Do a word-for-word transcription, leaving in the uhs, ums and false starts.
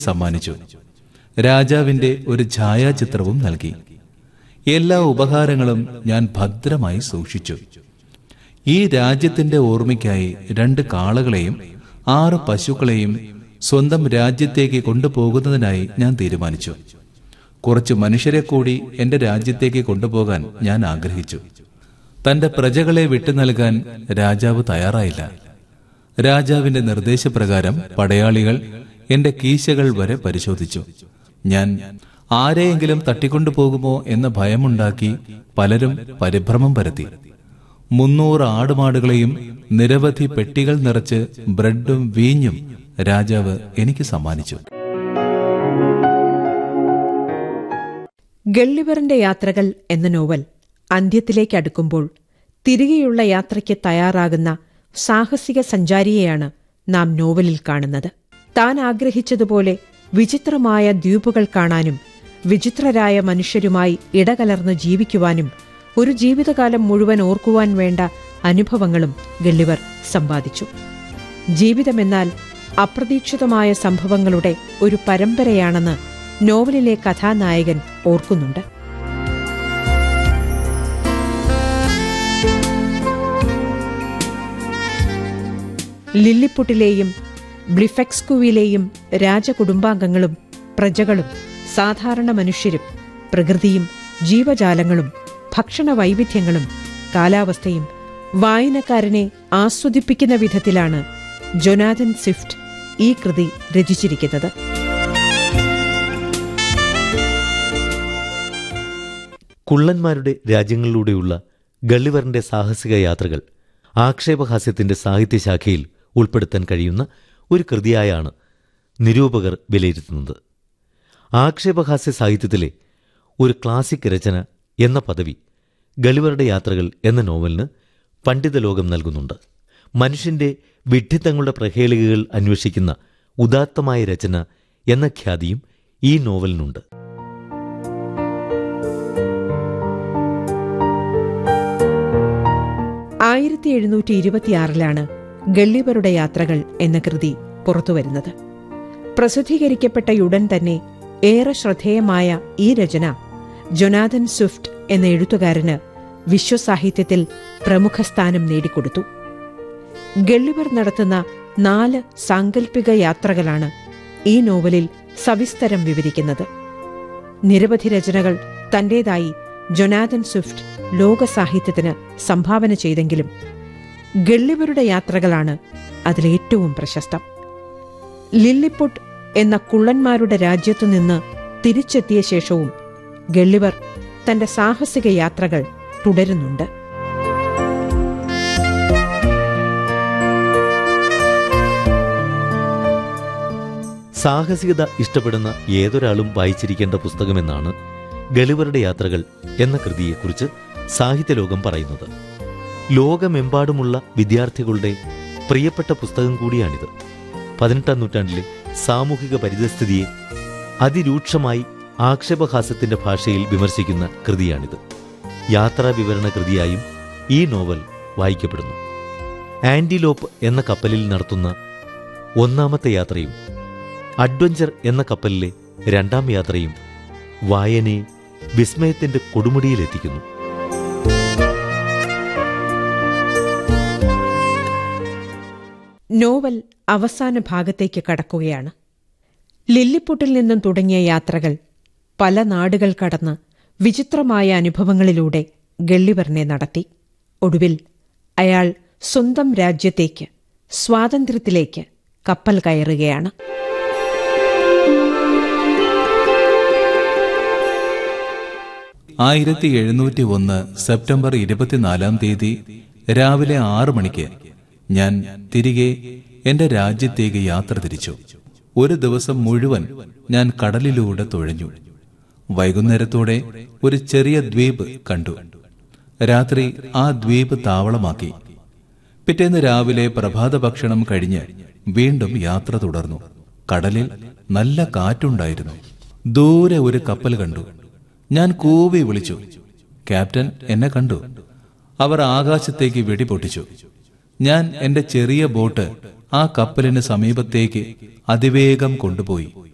സമ്മാനിച്ചു. രാജാവിന്റെ ഒരു ഛായാചിത്രവും നൽകി. എല്ലാ ഉപഹാരങ്ങളും ഞാൻ ഭദ്രമായി സൂക്ഷിച്ചു. ഈ രാജ്യത്തിന്റെ ഓർമ്മയ്ക്കായി രണ്ട് കാളകളെയും ആറ് പശുക്കളെയും സ്വന്തം രാജ്യത്തേക്ക് കൊണ്ടുപോകുന്നതിനായി ഞാൻ തീരുമാനിച്ചു. കുറച്ച് മനുഷ്യരെ കൂടി എന്റെ രാജ്യത്തേക്ക് കൊണ്ടുപോകാൻ ഞാൻ ആഗ്രഹിച്ചു. തന്റെ പ്രജകളെ വിട്ടു നൽകാൻ രാജാവ് തയ്യാറായില്ല. രാജാവിന്റെ നിർദ്ദേശപ്രകാരം പടയാളികൾ എന്റെ കീശകൾ വരെ പരിശോധിച്ചു. ഞാൻ ആരെയെങ്കിലും തട്ടിക്കൊണ്ടുപോകുമോ എന്ന ഭയമുണ്ടാക്കി പലരും പരിഭ്രമം പരത്തി. മുന്നൂറ് ആടുമാടുകളെയും നിരവധി പെട്ടികൾ നിറച്ച് ബ്രെഡും വീഞ്ഞും രാജാവ് എനിക്ക് സമ്മാനിച്ചു. ഗള്ളിവറിന്റെ യാത്രകൾ എന്ന നോവൽ അന്ത്യത്തിലേക്ക് അടുക്കുമ്പോൾ തിരികെയുള്ള യാത്രയ്ക്ക് തയ്യാറാകുന്ന സാഹസിക സഞ്ചാരിയെയാണ് നാം നോവലിൽ കാണുന്നത്. താൻ ആഗ്രഹിച്ചതുപോലെ വിചിത്രമായ ദ്വീപുകൾ കാണാനും വിചിത്രരായ മനുഷ്യരുമായി ഇടകലർന്ന് ജീവിക്കുവാനും ഒരു ജീവിതകാലം മുഴുവൻ ഓർക്കുവാൻ വേണ്ട അനുഭവങ്ങളും ഗള്ളിവർ സമ്പാദിച്ചു. ജീവിതമെന്നാൽ അപ്രതീക്ഷിതമായ സംഭവങ്ങളുടെ ഒരു പരമ്പരയാണെന്ന് നോവലിലെ കഥാനായകൻ ഓർക്കുന്നുണ്ട്. ലില്ലിപുട്ടിലെയും ബ്ലിഫെക്സ്കുവിലെയും രാജകുടുംബാംഗങ്ങളും പ്രജകളും സാധാരണ മനുഷ്യരും പ്രകൃതിയും ജീവജാലങ്ങളും ഭക്ഷണ വൈവിധ്യങ്ങളും കാലാവസ്ഥയും വായനക്കാരനെ ആസ്വദിപ്പിക്കുന്ന വിധത്തിലാണ് ജൊനാഥൻ സ്വിഫ്റ്റ് ഈ കൃതി രചിച്ചിരിക്കുന്നത്. കുള്ളന്മാരുടെ രാജ്യങ്ങളിലൂടെയുള്ള ഗള്ളിവറിന്റെ സാഹസിക യാത്രകൾ ആക്ഷേപഹാസ്യത്തിന്റെ സാഹിത്യശാഖയിൽ ഉൾപ്പെടുത്താൻ കഴിയുന്ന ഒരു കൃതിയായാണ് നിരൂപകർ വിലയിരുത്തുന്നത്. ആക്ഷേപഹാസ്യ സാഹിത്യത്തിലെ ഒരു ക്ലാസിക് രചന എന്ന പദവി ഗള്ളിവറുടെ യാത്രകൾ എന്ന നോവലിന് പണ്ഡിത ലോകം നൽകുന്നുണ്ട്. മനുഷ്യന്റെ വിഡ്ഢിത്തങ്ങളുടെ പ്രഹേളികകൾ അന്വേഷിക്കുന്ന ഉദാത്തമായ രചന എന്ന ഖ്യാതിയും ഈ നോവലിനുണ്ട്. ആയിരത്തി എഴുന്നൂറ്റി ഇരുപത്തിയാറിലാണ് ഗള്ളിവറുടെ യാത്രകൾ എന്ന കൃതി പുറത്തുവരുന്നത്. പ്രസിദ്ധീകരിക്കപ്പെട്ടയുടൻ തന്നെ ഏറെ ശ്രദ്ധേയമായ ഈ രചന ജൊനാഥൻ സ്വിഫ്റ്റ് എന്ന എഴുത്തുകാരന് വിശ്വസാഹിത്യത്തിൽ പ്രമുഖ സ്ഥാനം നേടിക്കൊടുത്തു. ഗള്ളിവർ നടത്തുന്ന നാല് സാങ്കല്പിക യാത്രകളാണ് ഈ നോവലിൽ സവിസ്തരം വിവരിക്കുന്നത്. നിരവധി രചനകൾ തന്റേതായി ജൊനാഥൻ സ്വിഫ്റ്റ് ലോകസാഹിത്യത്തിന് സംഭാവന ചെയ്തെങ്കിലും ഗള്ളിവറുടെ യാത്രകളാണ് അതിലേറ്റവും പ്രശസ്തം. ലില്ലിപുട്ട് എന്ന കുള്ളന്മാരുടെ രാജ്യത്തുനിന്ന് തിരിച്ചെത്തിയ ശേഷവും ഗള്ളിവർ തന്റെ സാഹസിക യാത്രകൾ തുടരുന്നുണ്ട്. സാഹസികത ഇഷ്ടപ്പെടുന്ന ഏതൊരാളും വായിച്ചിരിക്കേണ്ട പുസ്തകമെന്നാണ് ഗള്ളിവറുടെ യാത്രകൾ എന്ന കൃതിയെക്കുറിച്ച് സാഹിത്യലോകം പറയുന്നത്. ലോകമെമ്പാടുമുള്ള വിദ്യാർത്ഥികളുടെ പ്രിയപ്പെട്ട പുസ്തകം കൂടിയാണിത്. പതിനെട്ടാം നൂറ്റാണ്ടിലെ സാമൂഹിക പരിതസ്ഥിതിയെ അതിരൂക്ഷമായി ആക്ഷേപഹാസ്യത്തിന്റെ ഭാഷയിൽ വിമർശിക്കുന്ന കൃതിയാണിത്. യാത്രാ വിവരണ കൃതിയായും ഈ നോവൽ വായിക്കപ്പെടുന്നു. ആന്റിലോപ്പ് എന്ന കപ്പലിൽ നടത്തുന്ന ഒന്നാമത്തെ യാത്രയും അഡ്വഞ്ചർ എന്ന കപ്പലിലെ രണ്ടാം യാത്രയും വായനയെ വിസ്മയത്തിന്റെ കൊടുമുടിയിലെത്തിക്കുന്നു. നോവൽ അവസാന ഭാഗത്തേക്ക് കടക്കുകയാണ്. ലില്ലിപുട്ടിൽ നിന്നും തുടങ്ങിയ യാത്രകൾ പല നാടുകൾ കടന്ന് വിചിത്രമായ അനുഭവങ്ങളിലൂടെ ഗള്ളിവറിനെ നടത്തി. ഒടുവിൽ അയാൾ സ്വന്തം രാജ്യത്തേക്ക്, സ്വാതന്ത്ര്യത്തിലേക്ക് കപ്പൽ കയറുകയാണ്. ആയിരത്തി എഴുന്നൂറ്റി ഒന്ന് സെപ്റ്റംബർ ഇരുപത്തിനാലാം തീയതി രാവിലെ ആറു മണിക്ക് ഞാൻ തിരികെ എന്റെ രാജ്യത്തേക്ക് യാത്ര തിരിച്ചു. ഒരു ദിവസം മുഴുവൻ ഞാൻ കടലിലൂടെ തുഴഞ്ഞു. വൈകുന്നേരത്തോടെ ഒരു ചെറിയ ദ്വീപ് കണ്ടു. രാത്രി ആ ദ്വീപ് താവളമാക്കി. പിറ്റേന്ന് രാവിലെ പ്രഭാത ഭക്ഷണം കഴിഞ്ഞ് വീണ്ടും യാത്ര തുടർന്നു. കടലിൽ നല്ല കാറ്റുണ്ടായിരുന്നു. ദൂരെ ഒരു കപ്പൽ കണ്ടു. ഞാൻ കൂവി വിളിച്ചു. ക്യാപ്റ്റൻ എന്നെ കണ്ടു. അവർ ആകാശത്തേക്ക് വെടിപൊട്ടിച്ചു. ഞാൻ എന്റെ ചെറിയ ബോട്ട് ആ കപ്പലിന് സമീപത്തേക്ക് അതിവേഗം കൊണ്ടുപോയി.